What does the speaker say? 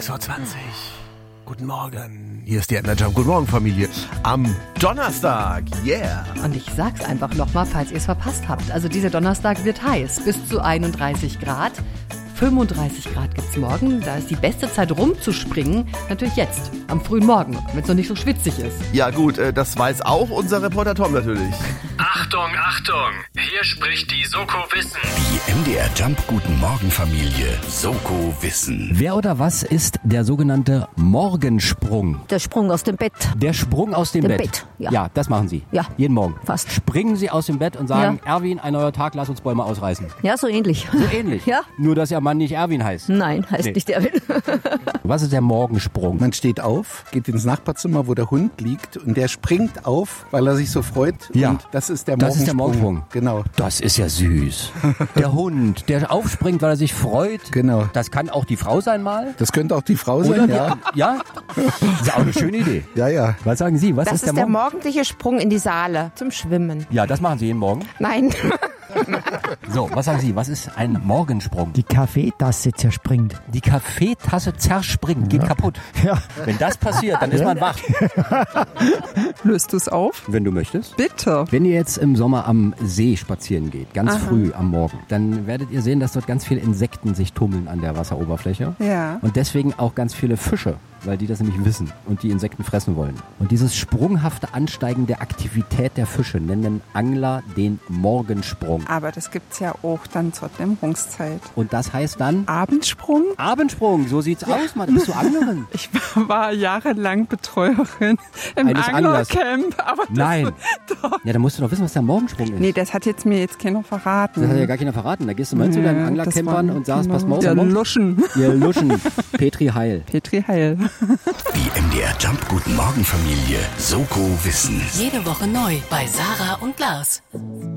6:20 Uhr. Guten Morgen. Hier ist die Edna Jump. Guten Morgen, Familie. Am Donnerstag. Yeah. Und ich sag's einfach nochmal, falls ihr es verpasst habt. Also dieser Donnerstag wird heiß. Bis zu 31 Grad. 35 Grad gibt's morgen. Da ist die beste Zeit rumzuspringen. Natürlich jetzt, am frühen Morgen, wenn es noch nicht so schwitzig ist. Ja gut, das weiß auch unser Reporter Tom natürlich. Achtung, Achtung! Hier spricht die Soko Wissen. Die MDR Jump Guten Morgen Familie Soko Wissen. Wer oder was ist der sogenannte Morgensprung? Der Sprung aus dem Bett. Der Sprung aus dem Bett. Ja. Das machen Sie. Ja. Jeden Morgen. Fast. Springen Sie aus dem Bett und sagen, Ja. Erwin, ein neuer Tag, lass uns Bäume ausreißen. Ja, so ähnlich. So ähnlich. Ja. Nur, dass Ihr Mann nicht Erwin heißt. Nein, heißt Nee. nicht Erwin. Was ist der Morgensprung? Man steht auf, geht ins Nachbarzimmer, wo der Hund liegt und der springt auf, weil er sich so freut. Ja. Und das ist der Das Morgensprung. ist der Morgensprung. Genau. Das ist ja süß. Der Hund, der aufspringt, weil er sich freut. Genau. Das kann auch die Frau sein mal. Das könnte auch die Frau Oder sein, ja. Ja? Das ist auch eine schöne Idee. Ja, ja. Was sagen Sie? Was Das ist der morgendliche Sprung in die Saale zum Schwimmen. Ja, das machen Sie jeden Morgen. Nein. So, was sagen Sie? Was ist ein Morgensprung? Die Kaffeetasse zerspringt. Die Kaffeetasse zerspringt, geht kaputt. Ja. Wenn das passiert, dann ist man wach. Löst du es auf? Wenn du möchtest. Bitte. Wenn ihr jetzt im Sommer am See spazieren geht, ganz früh am Morgen, dann werdet ihr sehen, dass dort ganz viele Insekten sich tummeln an der Wasseroberfläche. Ja. Und deswegen auch ganz viele Fische, weil die das nämlich wissen und die Insekten fressen wollen. Und dieses sprunghafte Ansteigen der Aktivität der Fische nennen Angler den Morgensprung. Aber das gibt's ja auch dann zur Dämmerungszeit. Und das heißt dann Abendsprung? Abendsprung, so sieht's aus, Mann. Bist du Anglerin? Ich war jahrelang Betreuerin im Eines Anglers. Anglercamp. Aber das, Nein. Doch. Ja, dann musst du doch wissen, was der Morgensprung ist. Nee, das hat mir jetzt keiner verraten. Das hat ja gar keiner verraten. Da gehst du mal zu deinen Anglercampern und sagst, pass mal auf. Der der Morgen- Luschen. Ihr Luschen. Petri Heil. Petri Heil. Die MDR Jump Guten Morgen Familie Soko Wissen. Jede Woche neu bei Sarah und Lars.